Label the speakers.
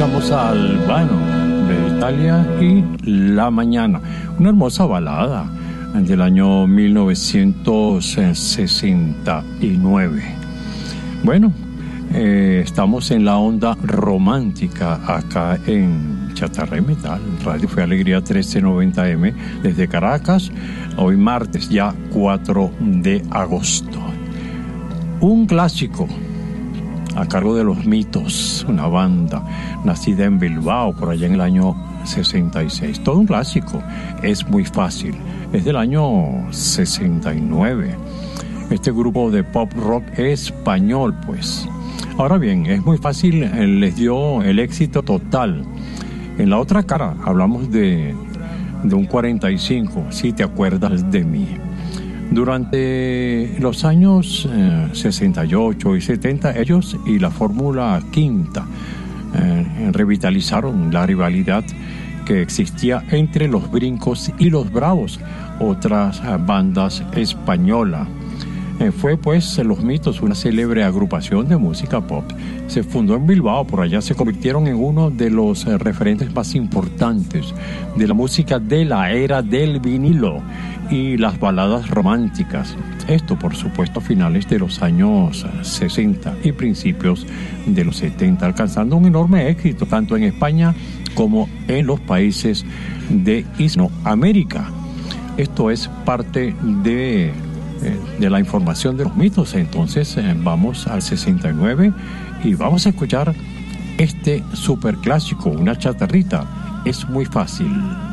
Speaker 1: Escuchamos a Albano de Italia y La Mañana, una hermosa balada del año 1969. Bueno, estamos en la onda romántica acá en Chatarra y Metal, Radio Fe Alegría 1390M, desde Caracas, hoy martes ya 4 de agosto. Un clásico a cargo de Los Mitos, una banda nacida en Bilbao por allá en el año 66. Todo un clásico, es muy fácil, es del año 69. Este grupo de pop rock español, pues. Ahora bien, es muy fácil, les dio el éxito total. En la otra cara hablamos de un 45, si te acuerdas de mí. Durante los años 68 y 70, ellos y la Fórmula Quinta revitalizaron la rivalidad que existía entre los Brincos y los Bravos, otras bandas españolas. Fue pues Los Mitos, una célebre agrupación de música pop. Se fundó en Bilbao, por allá se convirtieron en uno de los referentes más importantes de la música de la era del vinilo y las baladas románticas. Esto, por supuesto, a finales de los años 60 y principios de los 70, alcanzando un enorme éxito tanto en España como en los países de Hispanoamérica. Esto es parte de la información de Los Mitos. Entonces vamos al 69 y vamos a escuchar este superclásico, una chatarrita. Es muy fácil.